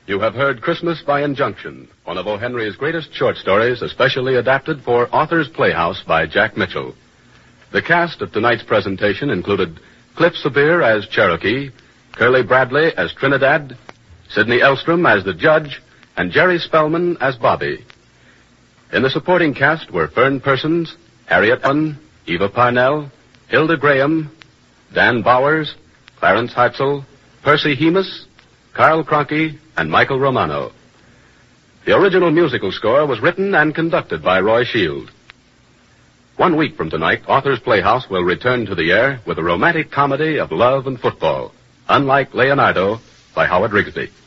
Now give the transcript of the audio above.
You have heard Christmas by Injunction, one of O. Henry's greatest short stories, especially adapted for Author's Playhouse by Jack Mitchell. The cast of tonight's presentation included Cliff Sabir as Cherokee, Curly Bradley as Trinidad, Sidney Elstrom as the Judge, and Jerry Spellman as Bobby. In the supporting cast were Fern Persons, Harriet Unn, Eva Parnell, Hilda Graham, Dan Bowers, Clarence Hartzell, Percy Hemus, Carl Cronky, and Michael Romano. The original musical score was written and conducted by Roy Shield. 1 week from tonight, Author's Playhouse will return to the air with a romantic comedy of love and football, Unlike Leonardo, by Howard Rigsby.